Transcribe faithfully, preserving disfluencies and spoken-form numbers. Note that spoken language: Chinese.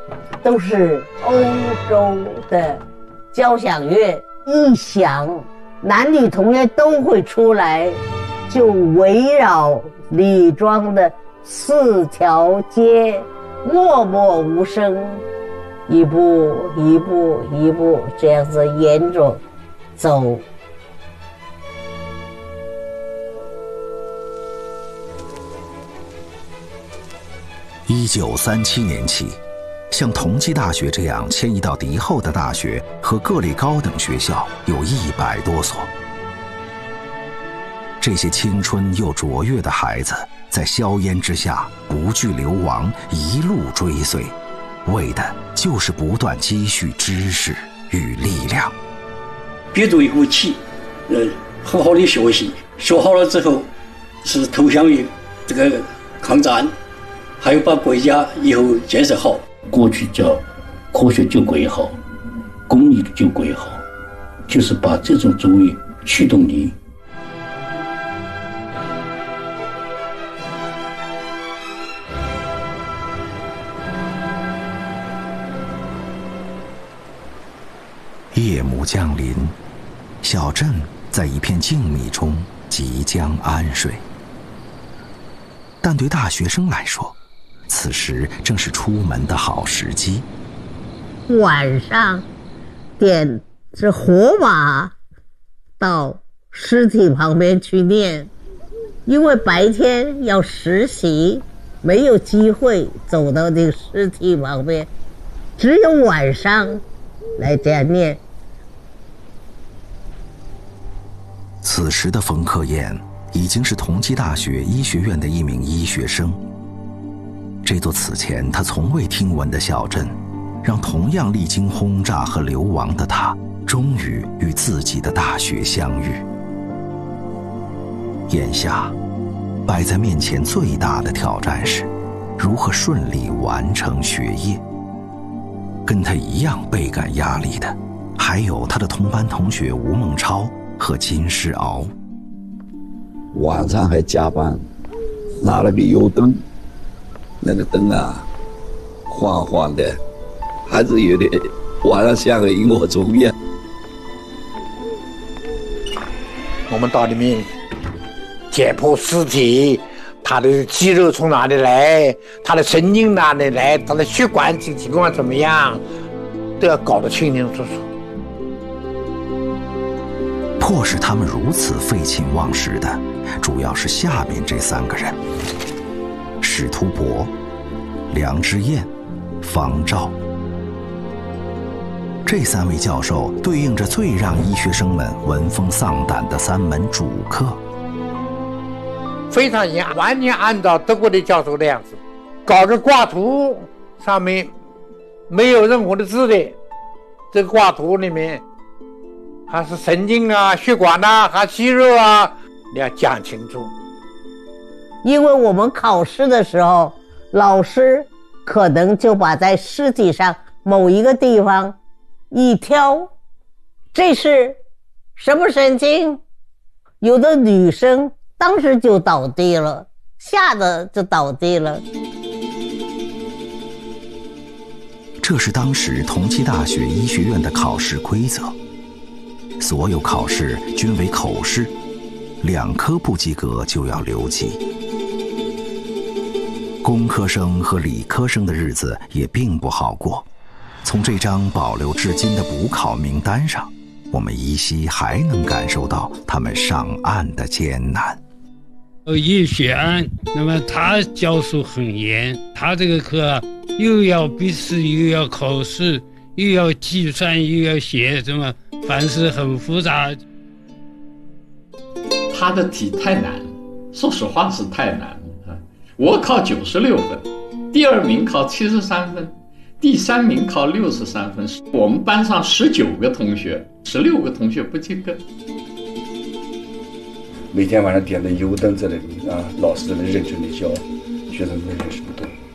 都是欧洲的交响乐，一响，男女同学都会出来，就围绕李庄的四条街，默默无声，一步一步一步这样子沿着走。 一九三七年起，像同济大学这样迁移到敌后的大学和各类高等学校有一百多所。这些青春又卓越的孩子，在硝烟之下不惧流亡，一路追随，为的就是不断积蓄知识与力量。 憋住一股气，呃，好好的学习，学好了之后，是投向于这个抗战。还有把国家以后建设好，过去叫科学救国也好，公益救国也好，就是把这种作为驱动力。 夜幕降临，小镇在一片静谧中即将安睡，但对大学生来说，此时正是出门的好时机。 晚上点着火把到尸体旁边去念，因为白天要实习，没有机会走到那个尸体旁边，只有晚上来这样念。 此时的冯克燕已经是同济大学医学院的一名医学生。这座此前他从未听闻的小镇，让同样历经轰炸和流亡的他，终于与自己的大学相遇。眼下，摆在面前最大的挑战是，如何顺利完成学业。跟他一样倍感压力的，还有他的同班同学吴孟超和金世敖。 晚上还加班，拿了个油灯。那个灯啊，晃晃的，还是有点晚上像个萤火虫一样。 我们到里面解剖尸体，他的肌肉从哪里来，他的神经哪里来，他的血管情况怎么样，都要搞得清清楚楚。 迫使他们如此废寝忘食的，主要是下面这三个人：史图伯、梁之彦、方照。这三位教授对应着最让医学生们闻风丧胆的三门主课， 非常严，完全按照德国的教授的样子，搞个挂图，上面没有任何的字的，这个挂图里面还是神经啊、血管啊、还肌肉啊，你要讲清楚。 因为我们考试的时候，老师可能就把在尸体上某一个地方一挑，这是什么神经？有的女生当时就倒地了，吓得就倒地了。 这是当时同济大学医学院的考试规则，所有考试均为口试，两科不及格就要留级。工科生和理科生的日子也并不好过，从这张保留至今的补考名单上，我们依稀还能感受到他们上岸的艰难。 叶雪安，那么他教授很严，他这个课又要笔试，又要考试，又要计算，又要写什么，凡是很复杂。 他的题太难了，说实话是太难了。我考九十六分，第二名考七十三分，第三名考六十三分。我们班上十九个同学，十六个同学不及格。 每天晚上点着油灯在那里啊，老师在那认真的教，学生在那什么。